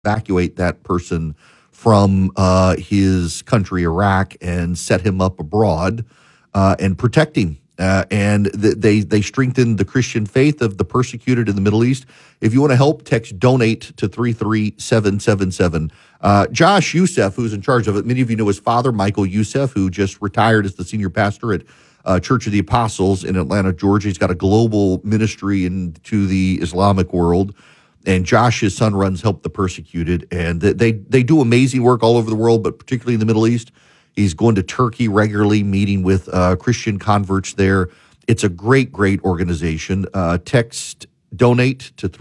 evacuate that person from his country, Iraq, and set him up abroad and protect him. And they strengthen the Christian faith of the persecuted in the Middle East. If you want to help, text donate to 33777. Josh Youssef, who's in charge of it, many of you know his father, Michael Youssef, who just retired as the senior pastor at Church of the Apostles in Atlanta, Georgia. He's got a global ministry into the Islamic world. And Josh, his son, runs Help the Persecuted. And they do amazing work all over the world, but particularly in the Middle East. He's going to Turkey regularly, meeting with Christian converts there. It's a great, great organization. Text donate to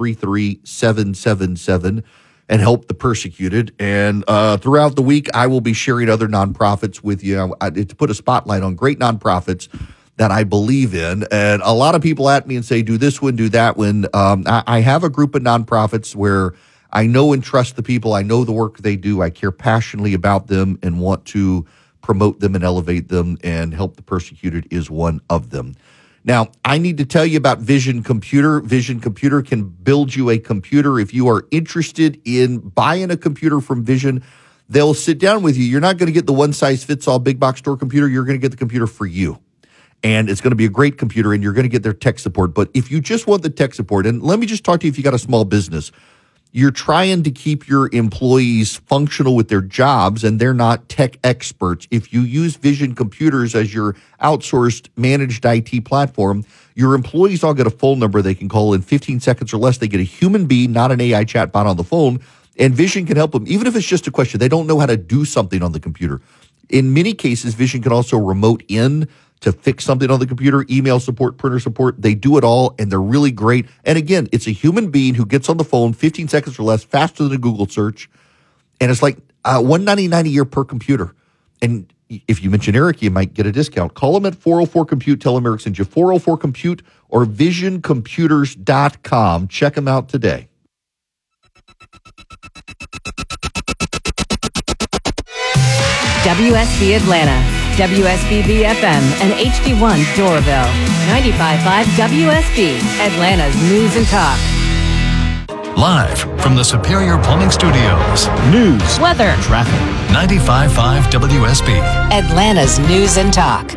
33777 and help the persecuted. And throughout the week, I will be sharing other nonprofits with you to put a spotlight on great nonprofits that I believe in. And a lot of people at me and say, do this one, do that one. I have a group of nonprofits where I know and trust the people. I know the work they do. I care passionately about them and want to promote them and elevate them, and Help the Persecuted is one of them. Now, I need to tell you about Vision Computer. Vision Computer can build you a computer. If you are interested in buying a computer from Vision, they'll sit down with you. You're not going to get the one-size-fits-all big box store computer. You're going to get the computer for you. And it's going to be a great computer, and you're going to get their tech support. But if you just want the tech support, and let me just talk to you if you got a small business, you're trying to keep your employees functional with their jobs, and they're not tech experts. If you use Vision Computers as your outsourced managed IT platform, your employees all get a phone number they can call in 15 seconds or less. They get a human being, not an AI chatbot on the phone, and Vision can help them, even if it's just a question. They don't know how to do something on the computer. In many cases, Vision can also remote in to fix something on the computer, email support, printer support. They do it all, and they're really great. And again, it's a human being who gets on the phone 15 seconds or less, faster than a Google search. And it's like $199 a year per computer. And if you mention Eric, you might get a discount. Call them at 404-COMPUTE. Tell them Eric sent you 404-COMPUTE or visioncomputers.com. Check them out today. WSB Atlanta, WSBB FM, and HD1 Doraville. 95.5 WSB, Atlanta's News and Talk. Live from the Superior Plumbing Studios. News, weather, traffic. 95.5 WSB. Atlanta's News and Talk.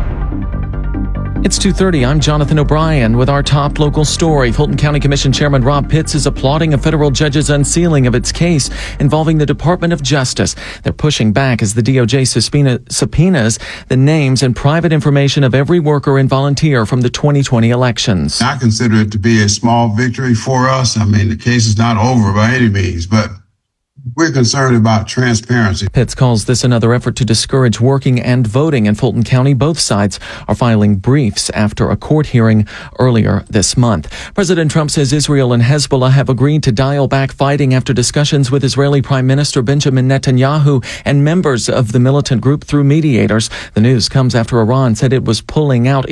It's 2:30. I'm Jonathan O'Brien with our top local story. Fulton County Commission Chairman Rob Pitts is applauding a federal judge's unsealing of its case involving the Department of Justice. They're pushing back as the DOJ subpoenas the names and private information of every worker and volunteer from the 2020 elections. I consider it to be a small victory for us. I mean, the case is not over by any means, but we're concerned about transparency. Pitts calls this another effort to discourage working and voting in Fulton County. Both sides are filing briefs after a court hearing earlier this month. President Trump says Israel and Hezbollah have agreed to dial back fighting after discussions with Israeli Prime Minister Benjamin Netanyahu and members of the militant group through mediators. The news comes after Iran said it was pulling out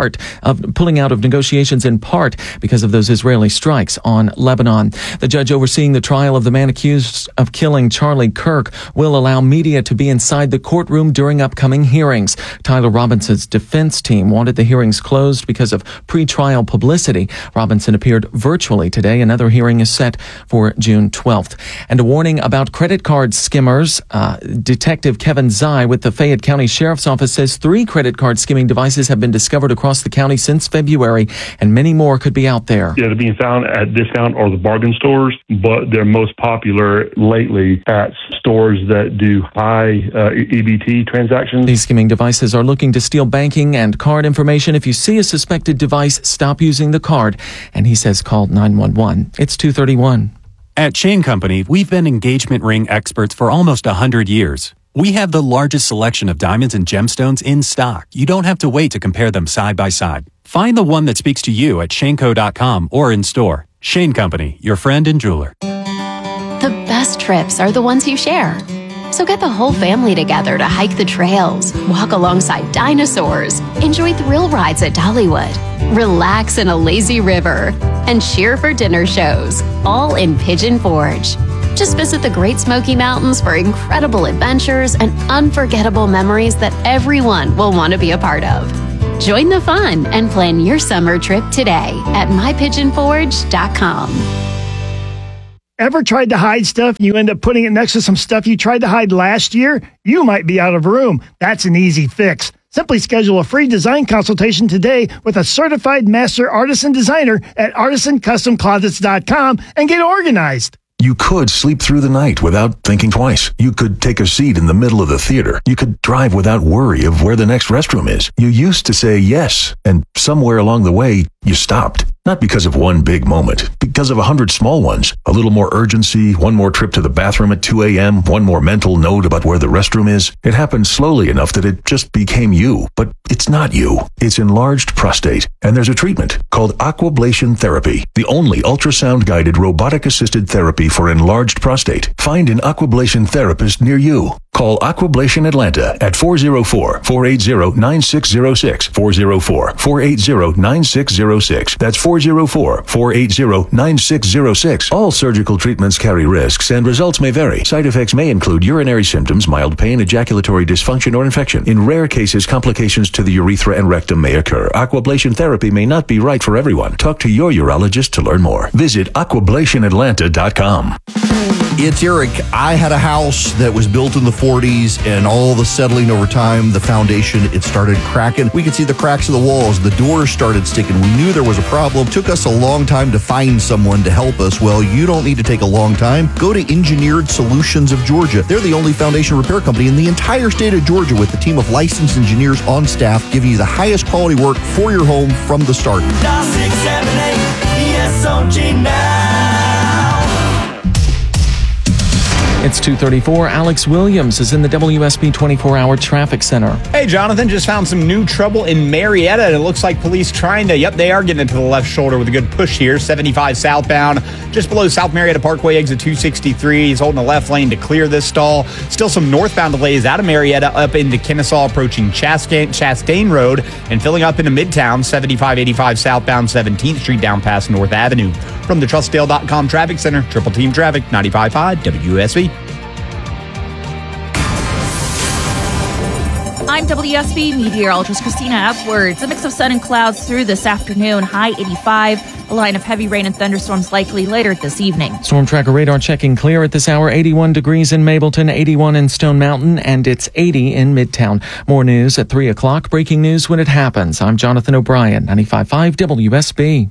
of negotiations in part because of those Israeli strikes on Lebanon. The judge overseeing the trial of the man accused of killing Charlie Kirk will allow media to be inside the courtroom during upcoming hearings. Tyler Robinson's defense team wanted the hearings closed because of pre-trial publicity. Robinson appeared virtually today. Another hearing is set for June 12th. And a warning about credit card skimmers. Detective Kevin Zai with the Fayette County Sheriff's Office says 3 credit card skimming devices have been discovered across the county since February, and many more could be out there. Yeah, they're being found at discount or the bargain stores, but they're most popular lately at stores that do high EBT transactions. These skimming devices are looking to steal banking and card information. If you see a suspected device, stop using the card. And he says call 911. It's 2:31. At Chain Company, we've been engagement ring experts for almost 100 years. We have the largest selection of diamonds and gemstones in stock. You don't have to wait to compare them side by side. Find the one that speaks to you at shaneco.com or in store. Chain Company, your friend and jeweler. The best trips are the ones you share. So get the whole family together to hike the trails, walk alongside dinosaurs, enjoy thrill rides at Dollywood, relax in a lazy river, and cheer for dinner shows, all in Pigeon Forge. Just visit the Great Smoky Mountains for incredible adventures and unforgettable memories that everyone will want to be a part of. Join the fun and plan your summer trip today at mypigeonforge.com. Ever tried to hide stuff and you end up putting it next to some stuff you tried to hide last year? You might be out of room. That's an easy fix. Simply schedule a free design consultation today with a certified master artisan designer at artisancustomclosets.com and get organized. You could sleep through the night without thinking twice. You could take a seat in the middle of the theater. You could drive without worry of where the next restroom is. You used to say yes, and somewhere along the way, you stopped. Not because of one big moment, because of 100 small ones. A little more urgency, one more trip to the bathroom at 2 a.m., one more mental note about where the restroom is. It happened slowly enough that it just became you. But it's not you. It's enlarged prostate. And there's a treatment called aquablation therapy, the only ultrasound-guided robotic-assisted therapy for enlarged prostate. Find an aquablation therapist near you. Call Aquablation Atlanta at 404-480-9606, 404-480-9606. That's 404-480-9606. All surgical treatments carry risks and results may vary. Side effects may include urinary symptoms, mild pain, ejaculatory dysfunction, or infection. In rare cases, complications to the urethra and rectum may occur. Aquablation therapy may not be right for everyone. Talk to your urologist to learn more. Visit aquablationatlanta.com. It's Eric. I had a house that was built in the 40s, and all the settling over time, the foundation, it started cracking. We could see the cracks of the walls. The doors started sticking. We knew there was a problem. It took us a long time to find someone to help us. Well, you don't need to take a long time. Go to Engineered Solutions of Georgia. They're the only foundation repair company in the entire state of Georgia with a team of licensed engineers on staff giving you the highest quality work for your home from the start. 678 ESOG now. It's 2:34. Alex Williams is in the WSB 24-hour traffic center. Hey, Jonathan, just found some new trouble in Marietta, and it looks like police they are getting into the left shoulder with a good push here. 75 southbound, just below South Marietta Parkway, exit 263. He's holding the left lane to clear this stall. Still some northbound delays out of Marietta up into Kennesaw, approaching Chastain Road, and filling up into Midtown, 75-85 southbound 17th Street down past North Avenue. From the TrustDale.com Traffic Center, Triple Team Traffic, 95.5 WSB. I'm WSB meteorologist Christina Upwards. A mix of sun and clouds through this afternoon, high 85. A line of heavy rain and thunderstorms likely later this evening. Storm Tracker radar checking clear at this hour. 81 degrees in Mableton, 81 in Stone Mountain, and it's 80 in Midtown. More news at 3 o'clock. Breaking news when it happens. I'm Jonathan O'Brien, 95.5 WSB.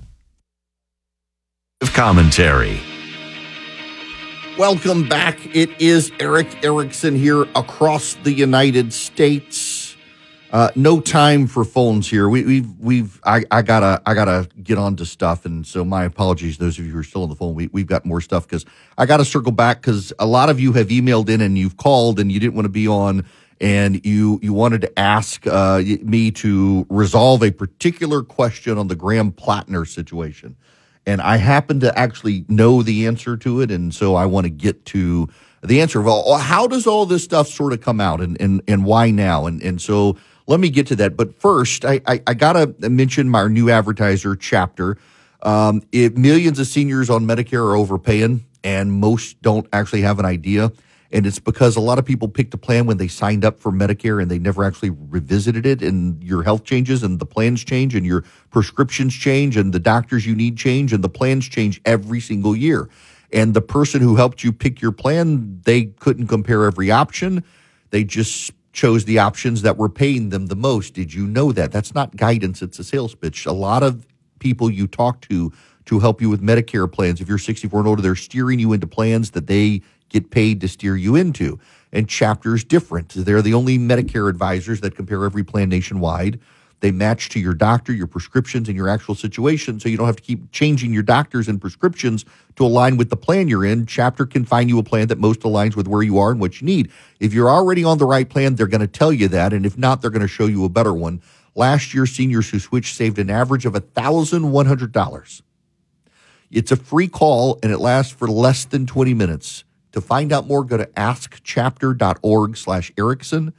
Commentary. Welcome back. It is Eric Erickson here across the United States. No time for phones here. I gotta get on to stuff, and so my apologies those of you who are still on the phone. We've got more stuff because I got to circle back because a lot of you have emailed in and you've called and you didn't want to be on, and you wanted to ask me to resolve a particular question on the Graham Plattner situation. And I happen to actually know the answer to it, and so I want to get to the answer of how does all this stuff sort of come out, and why now? And so let me get to that. But first, I got to mention my new advertiser, Chapter. Millions of seniors on Medicare are overpaying, and most don't actually have an idea. And it's because a lot of people picked a plan when they signed up for Medicare and they never actually revisited it, and your health changes and the plans change and your prescriptions change and the doctors you need change and the plans change every single year. And the person who helped you pick your plan, they couldn't compare every option. They just chose the options that were paying them the most. Did you know that? That's not guidance. It's a sales pitch. A lot of people you talk to help you with Medicare plans, if you're 64 and older, they're steering you into plans that they get paid to steer you into. And Chapter's different. They're the only Medicare advisors that compare every plan nationwide. They match to your doctor, your prescriptions, and your actual situation, so you don't have to keep changing your doctors and prescriptions to align with the plan you're in. Chapter can find you a plan that most aligns with where you are and what you need. If you're already on the right plan, they're going to tell you that, and if not, they're going to show you a better one. Last year, seniors who switched saved an average of $1,100. It's a free call, and it lasts for less than 20 minutes. To find out more, go to askchapter.org/Erickson,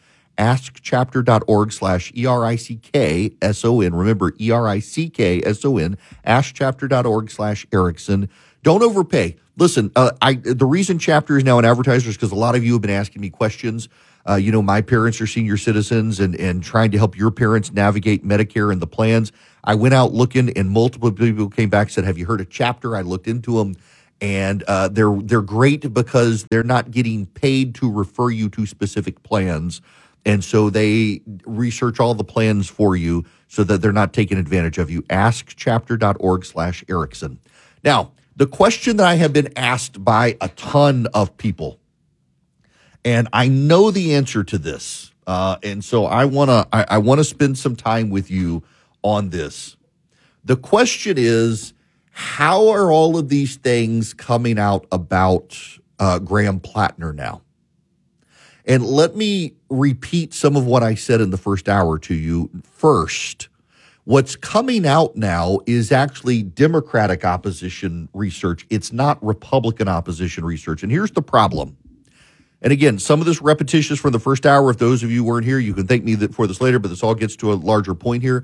askchapter.org/ERICKSON. Remember, ERICKSON, askchapter.org/Erickson. Don't overpay. Listen, the reason Chapter is now an advertiser is because a lot of you have been asking me questions. My parents are senior citizens and trying to help your parents navigate Medicare and the plans. I went out looking, and multiple people came back and said, have you heard of Chapter? I looked into them. And they're great because they're not getting paid to refer you to specific plans. And so they research all the plans for you so that they're not taking advantage of you. Askchapter.org/Erickson. Now, the question that I have been asked by a ton of people, and I know the answer to this, and so I wanna spend some time with you on this. The question is, how are all of these things coming out about Graham Plattner now? And let me repeat some of what I said in the first hour to you. First, what's coming out now is actually Democratic opposition research. It's not Republican opposition research. And here's the problem. And again, some of this repetitious from the first hour. If those of you weren't here, you can thank me for this later, but this all gets to a larger point here.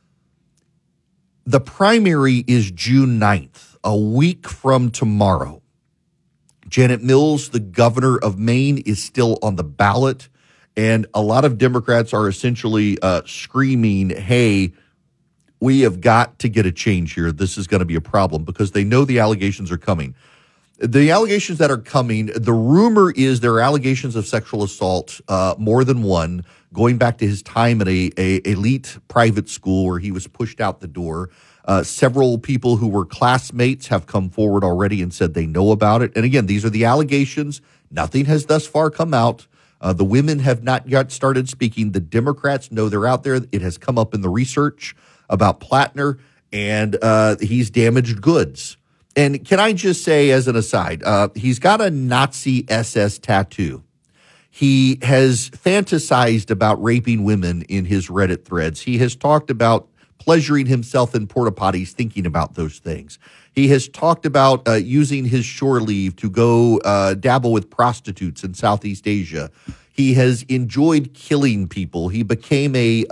The primary is June 9th, a week from tomorrow. Janet Mills, the governor of Maine, is still on the ballot. And a lot of Democrats are essentially screaming, hey, we have got to get a change here. This is going to be a problem because they know the allegations are coming. The allegations that are coming, the rumor is there are allegations of sexual assault, more than one, going back to his time at a elite private school where he was pushed out the door. Several people who were classmates have come forward already and said they know about it. And again, these are the allegations. Nothing has thus far come out. The women have not yet started speaking. The Democrats know they're out there. It has come up in the research about Plattner, and he's damaged goods. And can I just say as an aside, he's got a Nazi SS tattoo. He has fantasized about raping women in his Reddit threads. He has talked about pleasuring himself in porta potties, thinking about those things. He has talked about using his shore leave to go dabble with prostitutes in Southeast Asia. He has enjoyed killing people. He became a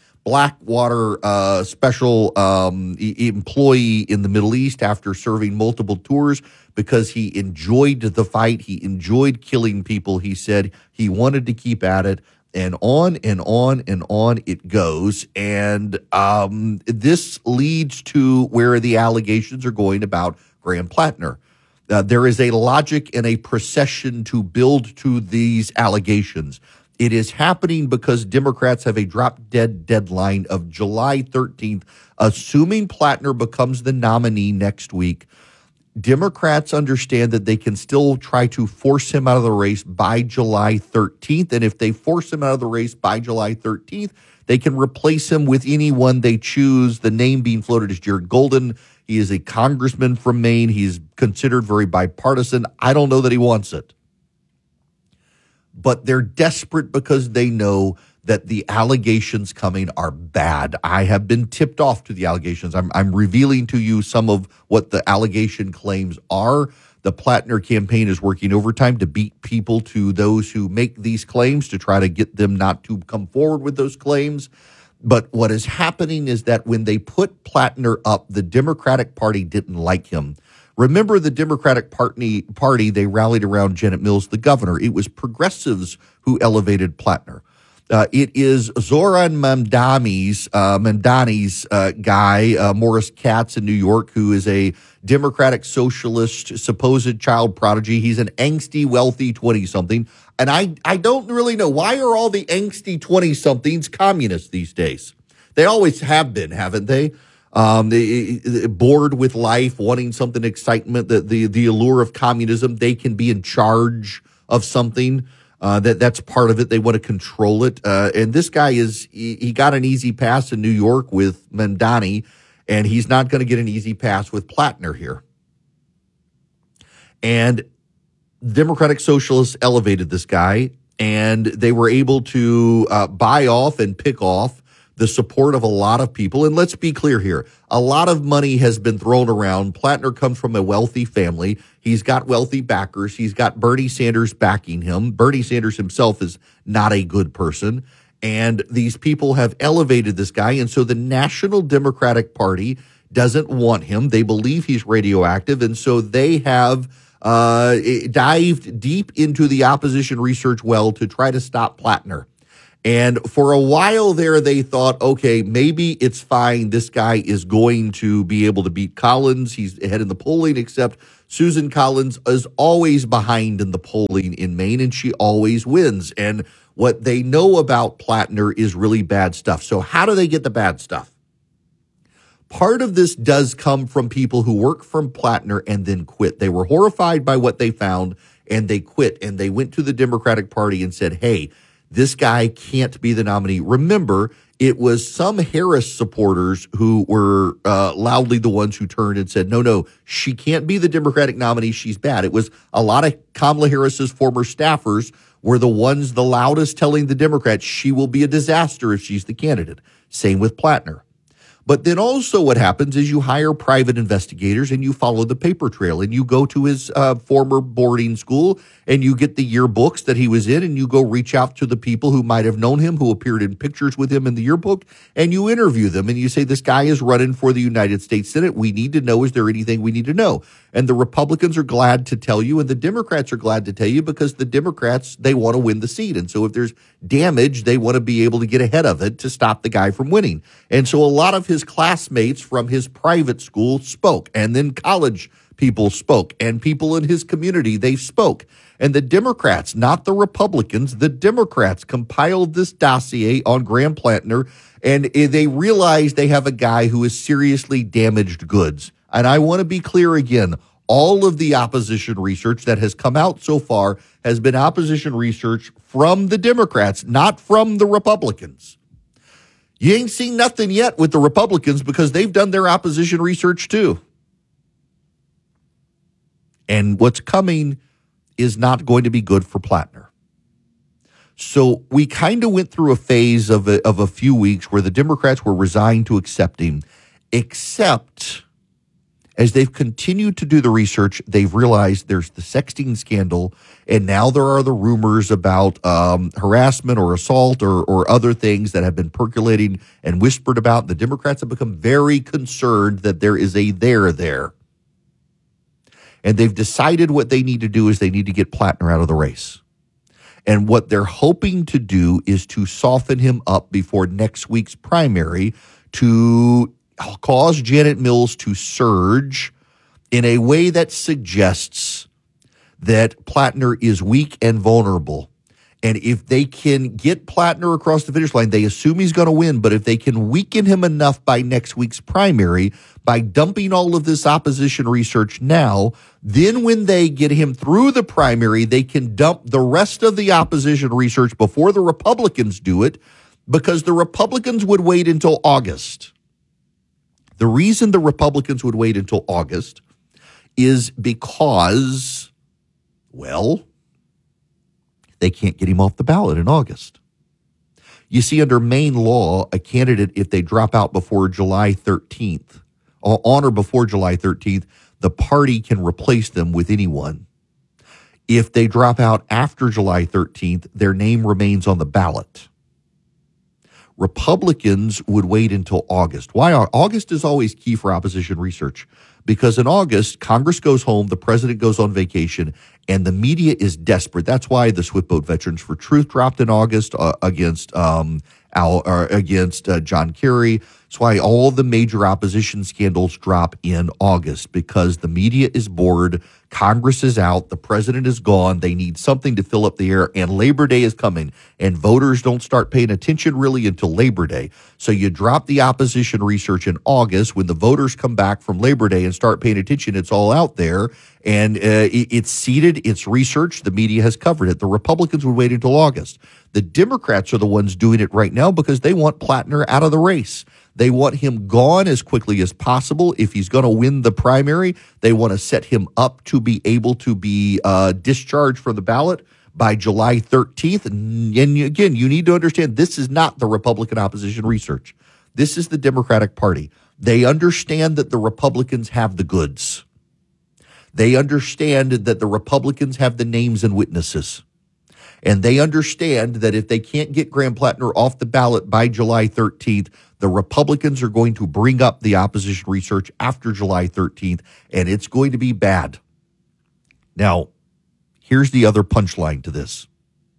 Blackwater special employee in the Middle East after serving multiple tours because he enjoyed the fight. He enjoyed killing people. He said he wanted to keep at it. And on and on and on it goes. And this leads to where the allegations are going about Graham Plattner. There is a logic and a procession to build to these allegations. It is happening because Democrats have a drop-dead deadline of July 13th, assuming Plattner becomes the nominee next week. Democrats understand that they can still try to force him out of the race by July 13th. And if they force him out of the race by July 13th, they can replace him with anyone they choose. The name being floated is Jared Golden. He is a congressman from Maine. He's considered very bipartisan. I don't know that he wants it. But they're desperate because they know that the allegations coming are bad. I have been tipped off to the allegations. I'm revealing to you some of what the allegation claims are. The Plattner campaign is working overtime to beat people to those who make these claims to try to get them not to come forward with those claims. But what is happening is that when they put Plattner up, the Democratic Party didn't like him. Remember the Democratic Party, they rallied around Janet Mills, the governor. It was progressives who elevated Plattner. It is Zoran Mamdani's guy, Morris Katz in New York, who is a Democratic socialist, supposed child prodigy. He's an angsty, wealthy 20-something. And I don't really know, why are all the angsty 20-somethings communists these days? They always have been, haven't they? Bored with life, wanting something excitement, the allure of communism. They can be in charge of something. That's part of it. They want to control it. And this guy he got an easy pass in New York with Mamdani, and he's not going to get an easy pass with Plattner here. And Democratic Socialists elevated this guy, and they were able to buy off and pick off the support of a lot of people. And let's be clear here. A lot of money has been thrown around. Plattner comes from a wealthy family. He's got wealthy backers. He's got Bernie Sanders backing him. Bernie Sanders himself is not a good person. And these people have elevated this guy. And so the National Democratic Party doesn't want him. They believe he's radioactive. And so they have dived deep into the opposition research well to try to stop Plattner. And for a while there, they thought, okay, maybe it's fine. This guy is going to be able to beat Collins. He's ahead in the polling, except Susan Collins is always behind in the polling in Maine, and she always wins. And what they know about Plattner is really bad stuff. So how do they get the bad stuff? Part of this does come from people who work from Plattner and then quit. They were horrified by what they found, and they quit. And they went to the Democratic Party and said, hey, this guy can't be the nominee. Remember, it was some Harris supporters who were loudly the ones who turned and said, no, she can't be the Democratic nominee. She's bad. It was a lot of Kamala Harris's former staffers were the ones the loudest telling the Democrats she will be a disaster if she's the candidate. Same with Plattner. But then also what happens is you hire private investigators and you follow the paper trail and you go to his former boarding school and you get the yearbooks that he was in and you go reach out to the people who might have known him, who appeared in pictures with him in the yearbook, and you interview them and you say, this guy is running for the United States Senate. We need to know, is there anything we need to know? And the Republicans are glad to tell you and the Democrats are glad to tell you because the Democrats, they want to win the seat. And so if there's damage, they want to be able to get ahead of it to stop the guy from winning. And so a lot of his classmates from his private school spoke, and then college people spoke, and people in his community, they spoke. And the Democrats, not the Republicans, the Democrats compiled this dossier on Graham Plattner, and they realized they have a guy who is seriously damaged goods. And I want to be clear again, all of the opposition research that has come out so far has been opposition research from the Democrats, not from the Republicans. You ain't seen nothing yet with the Republicans because they've done their opposition research too. And what's coming is not going to be good for Plattner. So we kind of went through a phase of a few weeks where the Democrats were resigned to accept him, except as they've continued to do the research, they've realized there's the sexting scandal, and now there are the rumors about harassment or assault or other things that have been percolating and whispered about. The Democrats have become very concerned that there is a there. And they've decided what they need to do is they need to get Plattner out of the race. And what they're hoping to do is to soften him up before next week's primary to cause Janet Mills to surge in a way that suggests that Plattner is weak and vulnerable. And if they can get Plattner across the finish line, they assume he's going to win. But if they can weaken him enough by next week's primary, by dumping all of this opposition research now, then when they get him through the primary, they can dump the rest of the opposition research before the Republicans do it, because the Republicans would wait until August. The reason the Republicans would wait until August is because, well, they can't get him off the ballot in August. You see, under Maine law, a candidate, if they drop out before July 13th, or on or before July 13th, the party can replace them with anyone. If they drop out after July 13th, their name remains on the ballot. Republicans would wait until August. Why? August is always key for opposition research, because in August, Congress goes home, the president goes on vacation, and the media is desperate. That's why the Swift Boat Veterans for Truth dropped in August against John Kerry. That's why all the major opposition scandals drop in August, because the media is bored, Congress is out, the president is gone, they need something to fill up the air, and Labor Day is coming, and voters don't start paying attention really until Labor Day. So you drop the opposition research in August. When the voters come back from Labor Day and start paying attention, it's all out there, and it's seeded, it's researched, the media has covered it. The Republicans would wait until August. The Democrats are the ones doing it right now because they want Plattner out of the race. They want him gone as quickly as possible. If he's going to win the primary, they want to set him up to be able to be discharged from the ballot by July 13th. And again, you need to understand this is not the Republican opposition research. This is the Democratic Party. They understand that the Republicans have the goods. They understand that the Republicans have the names and witnesses. And they understand that if they can't get Graham Plattner off the ballot by July 13th, the Republicans are going to bring up the opposition research after July 13th, and it's going to be bad. Now, here's the other punchline to this.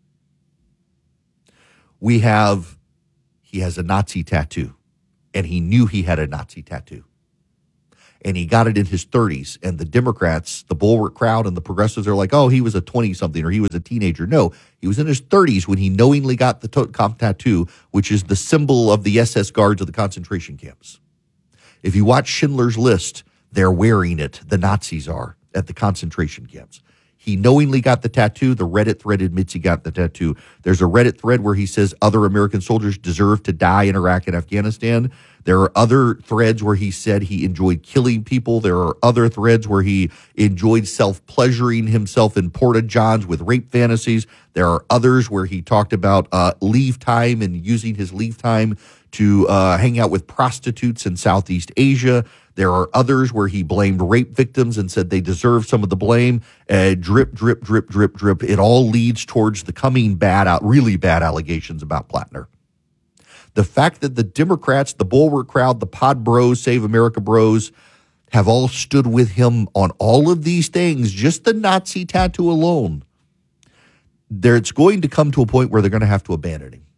He has a Nazi tattoo, and he knew he had a Nazi tattoo. and he got it in his 30s. And the Democrats, the Bulwark crowd and the progressives are like, oh, he was a 20-something or he was a teenager. No, he was in his 30s when he knowingly got the Totenkopf tattoo, which is the symbol of the SS guards of the concentration camps. If you watch Schindler's List, they're wearing it. The Nazis are at the concentration camps. He knowingly got the tattoo. The Reddit thread admits he got the tattoo. There's a Reddit thread where he says other American soldiers deserve to die in Iraq and Afghanistan. There are other threads where he said he enjoyed killing people. There are other threads where he enjoyed self-pleasuring himself in porta-johns with rape fantasies. There are others where he talked about leave time and using his leave time to hang out with prostitutes in Southeast Asia. There are others where he blamed rape victims and said they deserve some of the blame. Drip, drip, drip, drip, drip. It all leads towards the coming really bad allegations about Plattner. The fact that the Democrats, the Bulwark crowd, the Pod Bros, Save America Bros, have all stood with him on all of these things, just the Nazi tattoo alone, it's going to come to a point where they're going to have to abandon him.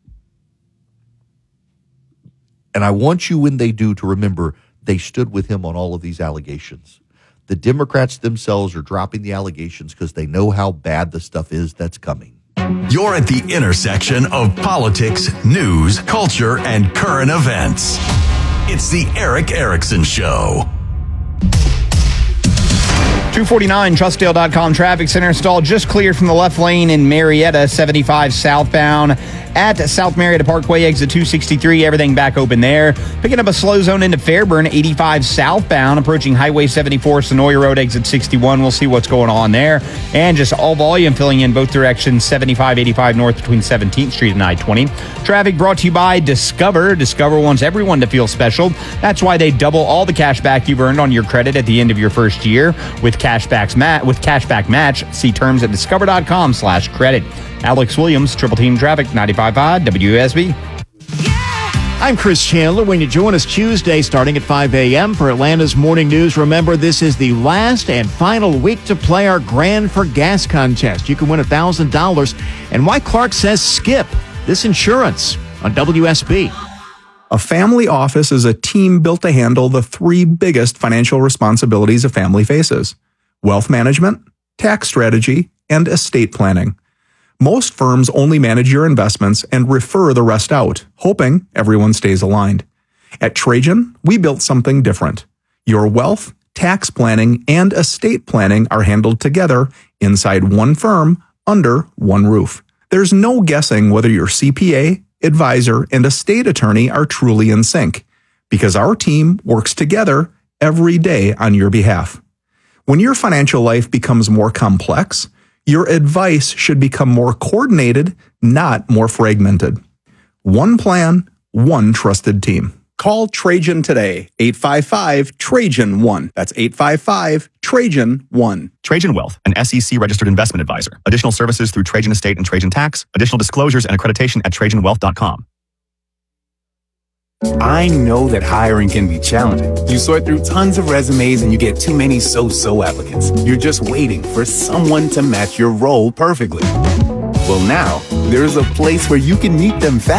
And I want you, when they do, to remember they stood with him on all of these allegations. The Democrats themselves are dropping the allegations because they know how bad the stuff is that's coming. You're at the intersection of politics, news, culture, and current events. It's the Erick Erickson Show. 249 Trustdale.com traffic center stall just cleared from the left lane in Marietta, 75 southbound at South Marietta Parkway, exit 263. Everything back open there. Picking up a slow zone into Fairburn, 85 southbound, approaching Highway 74, Sonoya Road, exit 61. We'll see what's going on there. And just all volume filling in both directions, 75, 85 north between 17th Street and I-20. Traffic brought to you by Discover. Discover wants everyone to feel special. That's why they double all the cash back you've earned on your credit at the end of your first year with Cashback Match. See terms at discover.com/credit. Alex Williams, Triple Team Traffic, 95.5 WSB. I'm Chris Chandler. When you join us Tuesday starting at 5 a.m. for Atlanta's Morning News, remember this is the last and final week to play our Grand for Gas contest. You can win $1,000. And why Clark says skip this insurance on WSB. A family office is a team built to handle the three biggest financial responsibilities a family faces: wealth management, tax strategy, and estate planning. Most firms only manage your investments and refer the rest out, hoping everyone stays aligned. At Trajan, we built something different. Your wealth, tax planning, and estate planning are handled together inside one firm under one roof. There's no guessing whether your CPA, advisor, and estate attorney are truly in sync, because our team works together every day on your behalf. When your financial life becomes more complex, your advice should become more coordinated, not more fragmented. One plan, one trusted team. Call Trajan today, 855-TRAJAN-1. That's 855-TRAJAN-1. Trajan Wealth, an SEC-registered investment advisor. Additional services through Trajan Estate and Trajan Tax. Additional disclosures and accreditation at TrajanWealth.com. I know that hiring can be challenging. You sort through tons of resumes and you get too many so-so applicants. You're just waiting for someone to match your role perfectly. Well, now, there's a place where you can meet them fast.